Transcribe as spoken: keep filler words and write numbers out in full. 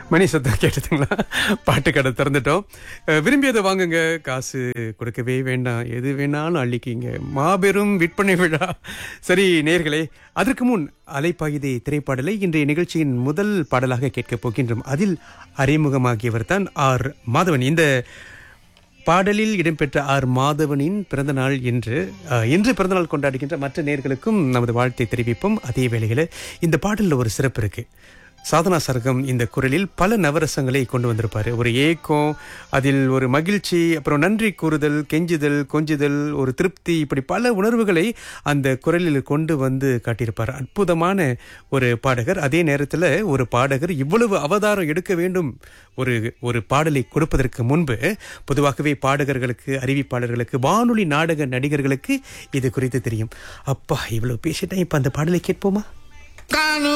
மணி சத்தம் கேட்டதுங்களா? பாட்டு கடை திறந்துட்டோம். அஹ், விரும்பியதை வாங்குங்க, காசு கொடுக்கவே வேண்டாம், எது வேணாலும் அள்ளிக்கிங்க, மாபெரும் விற்பனை விழா. சரி நேயர்களே, அதற்கு முன் அலைப்பாயுதே திரைப்பாடலை இன்றைய நிகழ்ச்சியின் முதல் பாடலாக கேட்கப் போகின்றோம். அதில் அறிமுகமாகியவர் தான் ஆர் மாதவன். இந்த பாடலில் இடம்பெற்ற ஆர் மாதவனின் பிறந்தநாள் என்று அஹ், இன்று பிறந்தநாள் கொண்டாடுகின்ற மற்ற நேயர்களுக்கும் நமது வாழ்த்தை தெரிவிப்போம். அதே வேளையில் இந்த பாடலில் ஒரு சிறப்பு இருக்கு. சாதனா சர்க்கம் இந்த குரலில் பல நவரசங்களை கொண்டு வந்திருப்பாரு. ஒரு ஏக்கம், அதில் ஒரு மகிழ்ச்சி, அப்புறம் நன்றி கூறுதல், கெஞ்சுதல், கொஞ்சுதல், ஒரு திருப்தி, இப்படி பல உணர்வுகளை அந்த குரலில் கொண்டு வந்து காட்டியிருப்பார். அற்புதமான ஒரு பாடகர். அதே நேரத்தில் ஒரு பாடகர் இவ்வளவு அவதாரம் எடுக்க வேண்டும் ஒரு ஒரு பாடலை கொடுப்பதற்கு முன்பு பொதுவாகவே பாடகர்களுக்கு, அறிவிப்பாளர்களுக்கு, வானொலி நாடக நடிகர்களுக்கு இது குறித்து தெரியும். அப்பா இவ்வளவு பேசிட்டேன், இப்ப அந்த பாடலை கேட்போமா?